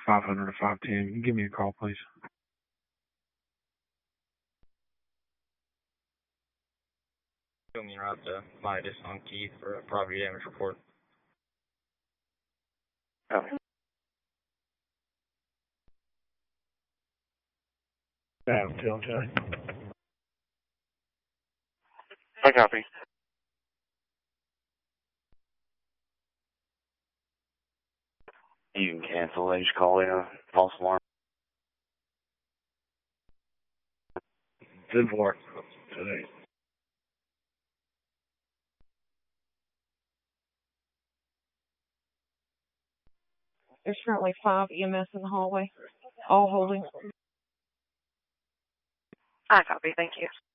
500 to 510. Give me a call, please. Show me route to Midas on Keith for a property damage report. Copy. Tell Johnny. I copy. You can cancel. They just call in a false alarm. 10-4 today. There's currently 5 EMS in the hallway, all holding. I copy. Thank you.